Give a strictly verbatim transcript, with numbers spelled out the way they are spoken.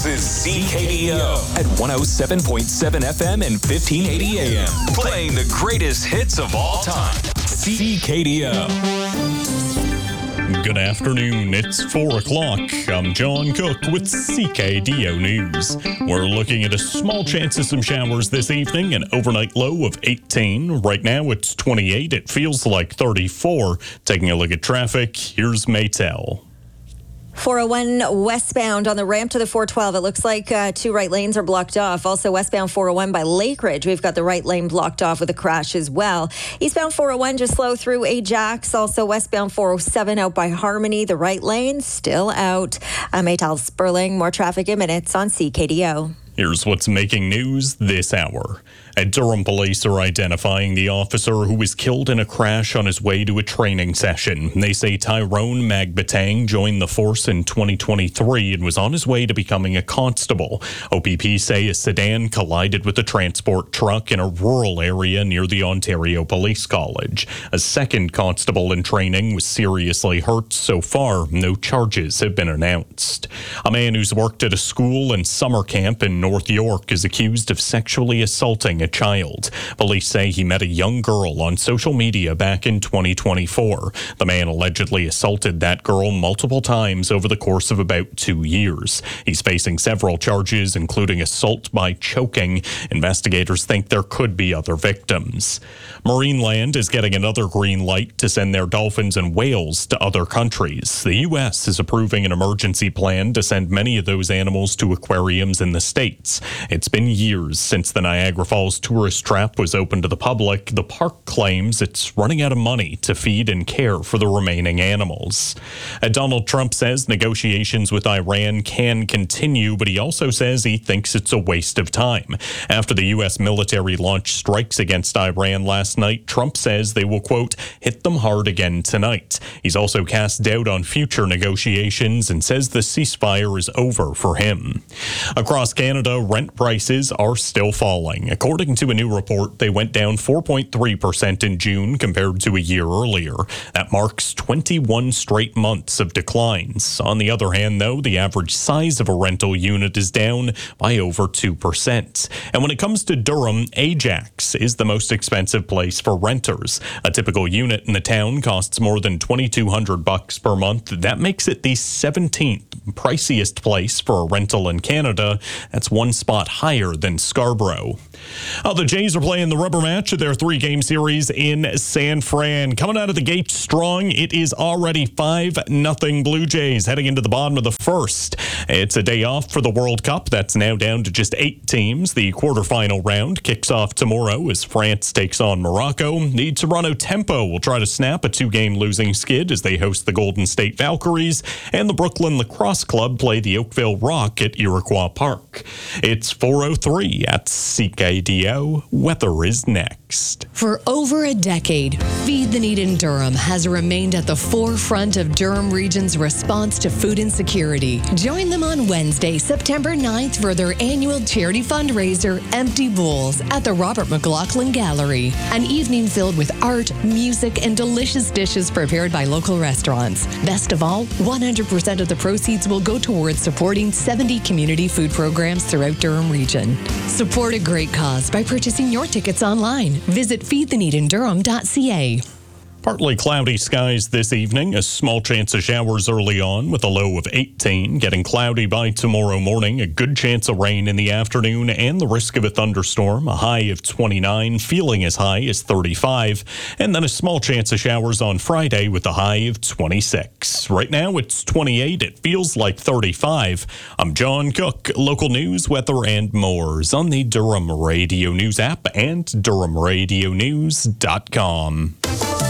This is C K D O at one oh seven point seven F M and fifteen eighty A M. Playing the greatest hits of all time. C K D O. Good afternoon. It's four o'clock. I'm John Cook with C K D O News. We're looking at a small chance of some showers this evening, an overnight low of eighteen. Right now it's twenty-eight. It feels like thirty-four. Taking a look at traffic, here's Maytel. four oh one westbound on the ramp to the four twelve. It looks like uh, two right lanes are blocked off. Also westbound four oh one by Lake Ridge. We've got the right lane blocked off with a crash as well. Eastbound four oh one just slow through Ajax. Also westbound four oh seven out by Harmony. The right lane still out. I'm Maytal Sperling. More traffic in minutes on C K D O. Here's what's making news this hour. At Durham, police are identifying the officer who was killed in a crash on his way to a training session. They say Tyrone Magbatang joined the force in twenty twenty-three and was on his way to becoming a constable. O P P say a sedan collided with a transport truck in a rural area near the Ontario Police College. A second constable in training was seriously hurt. So far, no charges have been announced. A man who's worked at a school and summer camp in North York is accused of sexually assaulting a child. Police say he met a young girl on social media back in twenty twenty-four. The man allegedly assaulted that girl multiple times over the course of about two years. He's facing several charges, including assault by choking. Investigators think there could be other victims. Marineland is getting another green light to send their dolphins and whales to other countries. The U S is approving an emergency plan to send many of those animals to aquariums in the States. It's been years since the Niagara Falls tourist trap was open to the public. The park claims it's running out of money to feed and care for the remaining animals. And Donald Trump says negotiations with Iran can continue, but he also says he thinks it's a waste of time. After the U S military launched strikes against Iran last night, Trump says they will, quote, hit them hard again tonight. He's also cast doubt on future negotiations and says the ceasefire is over for him. Across Canada, rent prices are still falling. According to a new report, they went down four point three percent in June compared to a year earlier. That marks twenty-one straight months of declines. On the other hand, though, the average size of a rental unit is down by over two percent. And when it comes to Durham, Ajax is the most expensive place for renters. A typical unit in the town costs more than twenty-two hundred bucks per month. That makes it the seventeenth priciest place for a rental in Canada. That's one spot higher than Scarborough. Oh, the Jays are playing the rubber match of their three-game series in San Fran. Coming out of the gate strong, it is already five nothing Blue Jays heading into the bottom of the first. It's a day off for the World Cup. That's now down to just eight teams. The quarterfinal round kicks off tomorrow as France takes on Morocco. The Toronto Tempo will try to snap a two-game losing skid as they host the Golden State Valkyries, and the Brooklyn Lacrosse Club play the Oakville Rock at Iroquois Park. It's four oh three at C K D O. Weather is next. For over a decade, Feed the Need in Durham has remained at the forefront of Durham Region's response to food insecurity. Join them on Wednesday, September ninth for their annual charity fundraiser, Empty Bowls, at the Robert McLaughlin Gallery. An evening filled with art, music, and delicious dishes prepared by local restaurants. Best of all, one hundred percent of the proceeds will go towards supporting seventy community food programs throughout Durham Region. Support a great cause by purchasing your tickets online. Visit feed the need in durham dot c a. Partly cloudy skies this evening, a small chance of showers early on with a low of eighteen. Getting cloudy by tomorrow morning, a good chance of rain in the afternoon and the risk of a thunderstorm, a high of twenty-nine, feeling as high as thirty-five. And then a small chance of showers on Friday with a high of twenty-six. Right now it's twenty-eight, it feels like thirty-five. I'm John Cook. Local news, weather, and more is on the Durham Radio News app and durham radio news dot com.